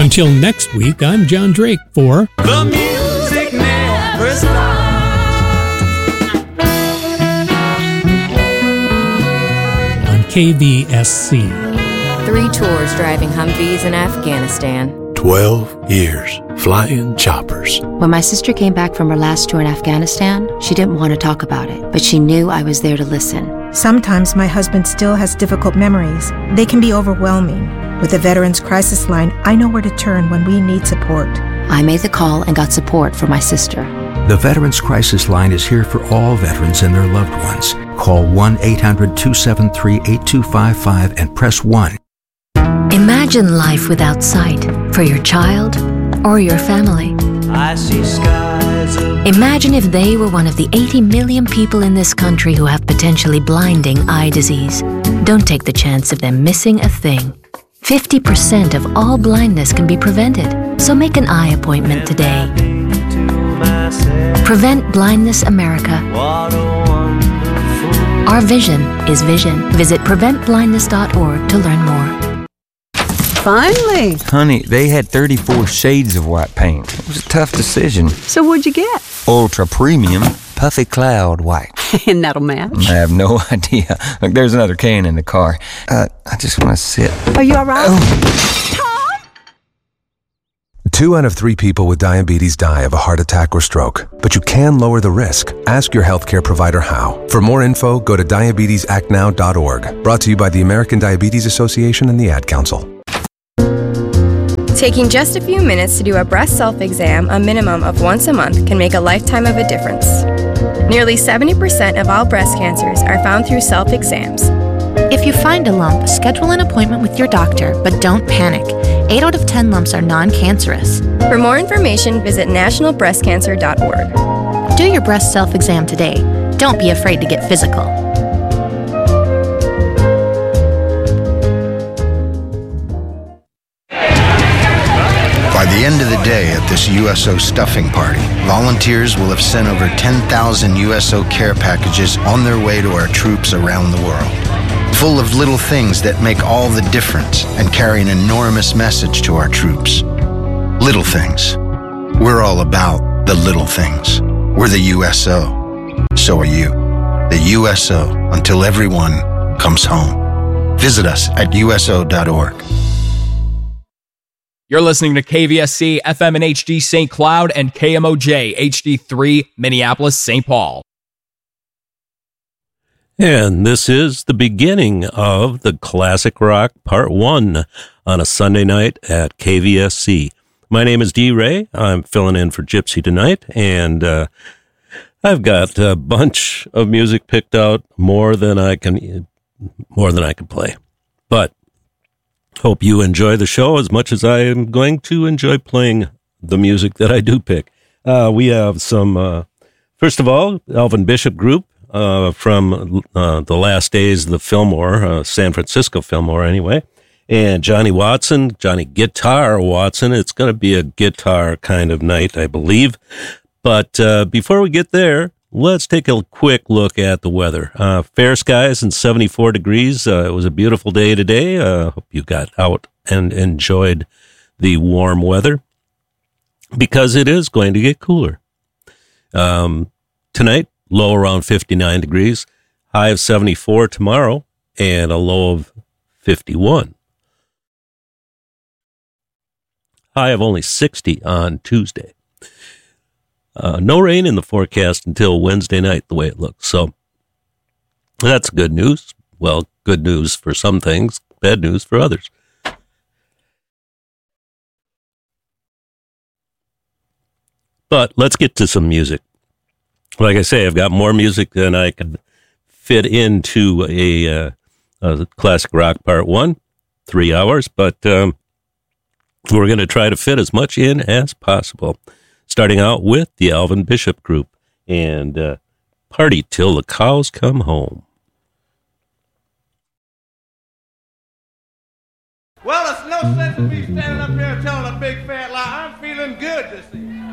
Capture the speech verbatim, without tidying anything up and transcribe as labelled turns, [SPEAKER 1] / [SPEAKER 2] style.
[SPEAKER 1] Until next week, I'm John Drake for
[SPEAKER 2] The Music Never Stops
[SPEAKER 1] on K V S C.
[SPEAKER 3] Three tours driving Humvees in Afghanistan.
[SPEAKER 4] Twelve years flying choppers.
[SPEAKER 5] When my sister came back from her last tour in Afghanistan, she didn't want to talk about it, but she knew I was there to listen.
[SPEAKER 6] Sometimes my husband still has difficult memories. They can be overwhelming. With the Veterans Crisis Line, I know where to turn when we need support.
[SPEAKER 5] I made the call and got support for my sister.
[SPEAKER 7] The Veterans Crisis Line is here for all veterans and their loved ones. Call one eight hundred two seven three eight two five five and press one.
[SPEAKER 8] Imagine life without sight for your child or your family.
[SPEAKER 2] I see skies of...
[SPEAKER 8] Imagine if they were one of the eighty million people in this country who have potentially blinding eye disease. Don't take the chance of them missing a thing. fifty percent of all blindness can be prevented, so make an eye appointment today. Prevent Blindness America. Our vision is vision. Visit prevent blindness dot org to learn more.
[SPEAKER 9] Finally!
[SPEAKER 10] Honey, they had thirty-four shades of white paint. It was a tough decision.
[SPEAKER 9] So what'd you get?
[SPEAKER 10] Ultra Premium Puffy Cloud White.
[SPEAKER 9] And that'll match?
[SPEAKER 10] I have no idea. Look, there's another can in the car. Uh, I just want to sit.
[SPEAKER 9] Are you all right?
[SPEAKER 10] Oh.
[SPEAKER 9] Tom?
[SPEAKER 11] Two out of three people with diabetes die of a heart attack or stroke, but you can lower the risk. Ask your healthcare provider how. For more info, go to diabetes act now dot org. Brought to you by the American Diabetes Association and the Ad Council.
[SPEAKER 12] Taking just a few minutes to do a breast self-exam a minimum of once a month can make a lifetime of a difference. Nearly seventy percent of all breast cancers are found through self-exams.
[SPEAKER 13] If you find a lump, schedule an appointment with your doctor, but don't panic. eight out of ten lumps are non-cancerous.
[SPEAKER 12] For more information, visit national breast cancer dot org.
[SPEAKER 13] Do your breast self-exam today. Don't be afraid to get physical.
[SPEAKER 14] By the end of the day at this U S O stuffing party, volunteers will have sent over ten thousand U S O care packages on their way to our troops around the world. Full of little things that make all the difference and carry an enormous message to our troops. Little things. We're all about the little things. We're the U S O. So are you. The U S O until everyone comes home. Visit us at U S O dot org.
[SPEAKER 15] You're listening to K V S C, F M and H D Saint Cloud, and K M O J, H D three, Minneapolis, Saint Paul.
[SPEAKER 16] And this is the beginning of the Classic Rock Part one on a Sunday night at K V S C. My name is D. Ray. I'm filling in for Gypsy tonight, and uh, I've got a bunch of music picked out, more than I can, more than I can play. But hope you enjoy the show as much as I am going to enjoy playing the music that I do pick. Uh, we have some, uh, first of all, Elvin Bishop Group uh, from uh, the last days of the Fillmore, uh, San Francisco Fillmore anyway, and Johnny Watson, Johnny Guitar Watson. It's going to be a guitar kind of night, I believe. But uh, before we get there, let's take a quick look at the weather. Uh, fair skies and seventy-four degrees. Uh, it was a beautiful day today. Uh, hope you got out and enjoyed the warm weather, because it is going to get cooler. Um, tonight, low around fifty-nine degrees, high of seventy-four tomorrow, and a low of fifty-one. High of only sixty on Tuesday. Uh, no rain in the forecast until Wednesday night, the way it looks. So that's good news. Well, good news for some things, bad news for others. But let's get to some music. Like I say, I've got more music than I can fit into a, uh, a Classic Rock Part one, three hours. But um, we're going to try to fit as much in as possible. Starting out with the Elvin Bishop Group and uh, Party Till the Cows Come Home.
[SPEAKER 17] Well, it's no sense in me standing up here telling a big fat lie. I'm feeling good this evening.